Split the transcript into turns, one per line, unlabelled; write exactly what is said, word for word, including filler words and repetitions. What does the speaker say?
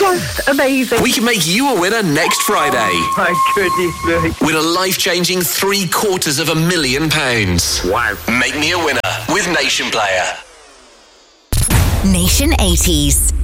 Just amazing.
We can make you a winner next Friday.
Oh, my goodness me.
Win a life-changing three quarters of a million pounds.
Wow.
Make me a winner with Nation Player.
Nation eighties.